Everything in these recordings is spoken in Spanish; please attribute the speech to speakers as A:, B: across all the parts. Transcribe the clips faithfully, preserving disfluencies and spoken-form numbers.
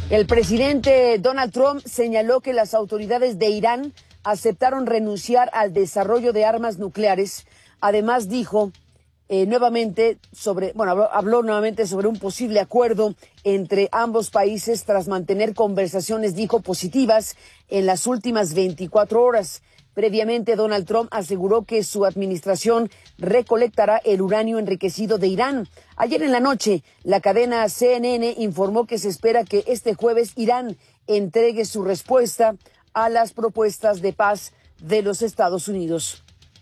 A: El presidente Donald Trump señaló que las autoridades de Irán aceptaron renunciar al desarrollo de armas nucleares. Además dijo eh, nuevamente sobre, bueno, habló, habló nuevamente sobre un posible acuerdo entre ambos países tras mantener conversaciones, dijo, positivas en las últimas veinticuatro horas. Previamente, Donald Trump aseguró que su administración recolectará el uranio enriquecido de Irán. Ayer en la noche, la cadena C N N informó que se espera que este jueves Irán entregue su respuesta a las propuestas de paz de los Estados Unidos.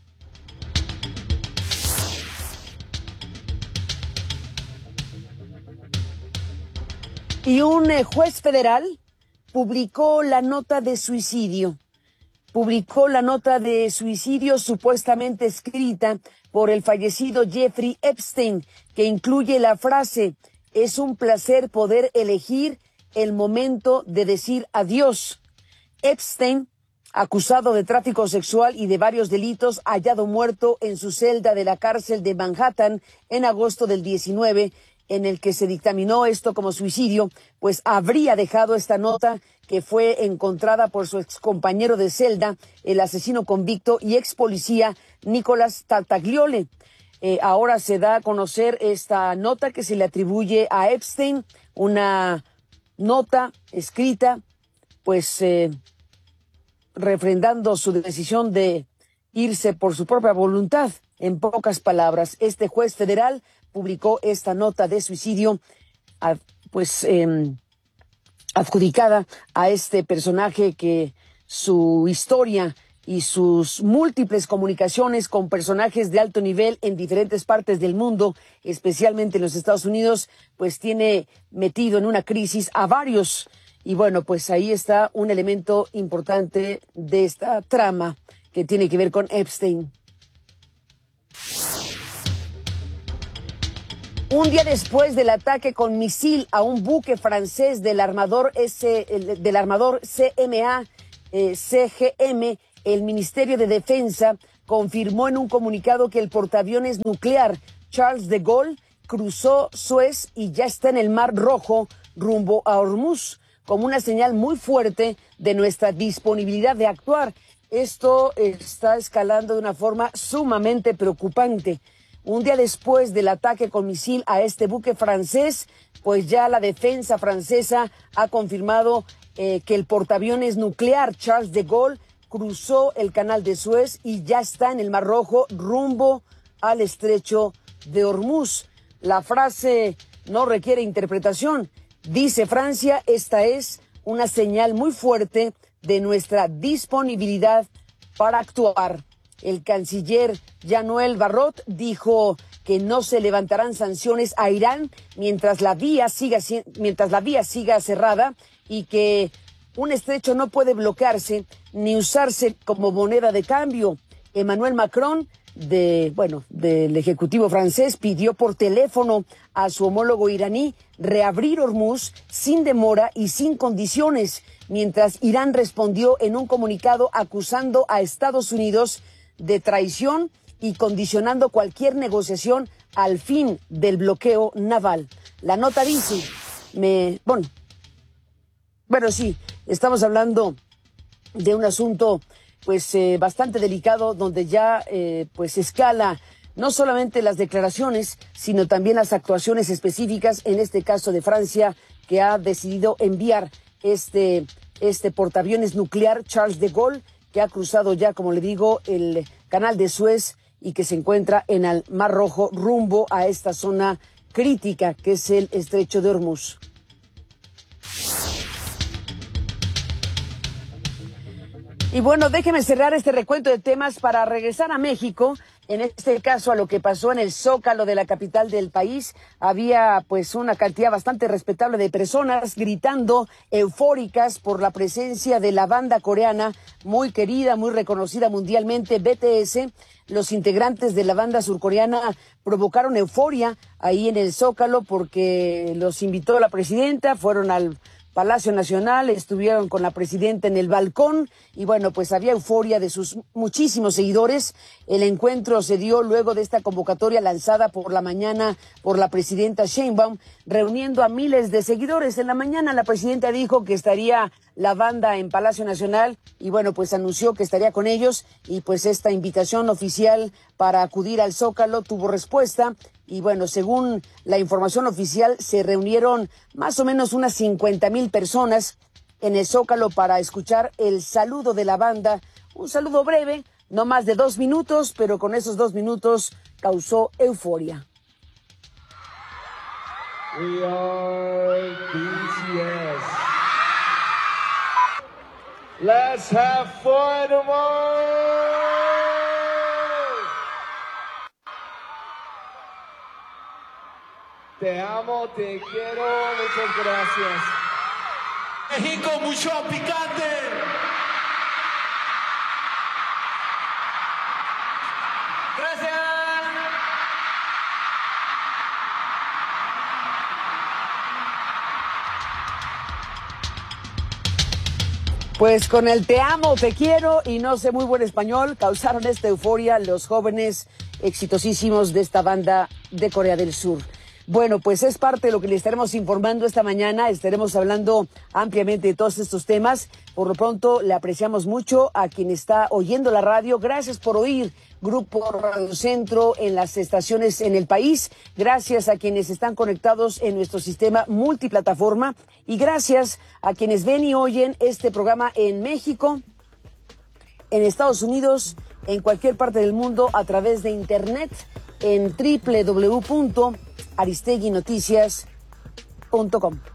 A: Y un eh, juez federal publicó la nota de suicidio. Publicó la nota de suicidio supuestamente escrita por el fallecido Jeffrey Epstein, que incluye la frase: es un placer poder elegir el momento de decir adiós. Epstein, acusado de tráfico sexual y de varios delitos, hallado muerto en su celda de la cárcel de Manhattan en agosto del diecinueve, en el que se dictaminó esto como suicidio, pues habría dejado esta nota que fue encontrada por su excompañero de celda, el asesino convicto y ex policía Nicholas Tartaglione. Eh, ahora se da a conocer esta nota que se le atribuye a Epstein, una nota escrita, pues eh, refrendando su decisión de irse por su propia voluntad. En pocas palabras, este juez federal publicó esta nota de suicidio, pues eh, adjudicada a este personaje que su historia y sus múltiples comunicaciones con personajes de alto nivel en diferentes partes del mundo, especialmente en los Estados Unidos, pues tiene metido en una crisis a varios. Y bueno, pues ahí está un elemento importante de esta trama que tiene que ver con Epstein. Un día después del ataque con misil a un buque francés del armador, S, del armador C M A eh, C G M, el Ministerio de Defensa confirmó en un comunicado que el portaaviones nuclear Charles de Gaulle cruzó Suez y ya está en el Mar Rojo rumbo a Hormuz, como una señal muy fuerte de nuestra disponibilidad de actuar. Esto está escalando de una forma sumamente preocupante. Un día después del ataque con misil a este buque francés, pues ya la defensa francesa ha confirmado eh, que el portaaviones nuclear Charles de Gaulle cruzó el canal de Suez y ya está en el Mar Rojo rumbo al estrecho de Hormuz. La frase no requiere interpretación. Dice Francia, esta es una señal muy fuerte de nuestra disponibilidad para actuar. El canciller Jean-Noël Barrot dijo que no se levantarán sanciones a Irán mientras la vía siga, mientras la vía siga cerrada y que un estrecho no puede bloquearse ni usarse como moneda de cambio. Emmanuel Macron, de, bueno, del Ejecutivo francés, pidió por teléfono a su homólogo iraní reabrir Hormuz sin demora y sin condiciones, mientras Irán respondió en un comunicado acusando a Estados Unidos de traición y condicionando cualquier negociación al fin del bloqueo naval. La nota dice, me, bueno, bueno, sí, estamos hablando de un asunto pues eh, bastante delicado, donde ya eh, pues escala no solamente las declaraciones, sino también las actuaciones específicas, en este caso de Francia, que ha decidido enviar este, este portaaviones nuclear Charles de Gaulle, que ha cruzado ya, como le digo, el canal de Suez y que se encuentra en el Mar Rojo rumbo a esta zona crítica que es el estrecho de Hormuz. Y bueno, déjeme cerrar este recuento de temas para regresar a México. En este caso, a lo que pasó en el Zócalo de la capital del país, había pues una cantidad bastante respetable de personas gritando eufóricas por la presencia de la banda coreana muy querida, muy reconocida mundialmente, B T S. Los integrantes de la banda surcoreana provocaron euforia ahí en el Zócalo porque los invitó la presidenta, fueron al Palacio Nacional, estuvieron con la presidenta en el balcón y bueno, pues había euforia de sus muchísimos seguidores. El encuentro se dio luego de esta convocatoria lanzada por la mañana por la presidenta Sheinbaum, reuniendo a miles de seguidores. En la mañana la presidenta dijo que estaría la banda en Palacio Nacional y bueno, pues anunció que estaría con ellos y pues esta invitación oficial para acudir al Zócalo tuvo respuesta. Y bueno, según la información oficial, se reunieron más o menos unas cincuenta mil personas en el Zócalo para escuchar el saludo de la banda. Un saludo breve, no más de dos minutos, pero con esos dos minutos causó euforia.
B: We are B T S. Let's have fun tomorrow. Te amo, te quiero, muchas gracias. México, mucho picante. Gracias.
A: Pues con el te amo, te quiero y no sé muy buen español, causaron esta euforia los jóvenes exitosísimos de esta banda de Corea del Sur. Bueno, pues es parte de lo que le estaremos informando esta mañana. Estaremos hablando ampliamente de todos estos temas. Por lo pronto, le apreciamos mucho a quien está oyendo la radio. Gracias por oír Grupo Radio Centro en las estaciones en el país. Gracias a quienes están conectados en nuestro sistema multiplataforma. Y gracias a quienes ven y oyen este programa en México, en Estados Unidos, en cualquier parte del mundo a través de internet en doble u doble u doble u punto aristegui noticias punto com.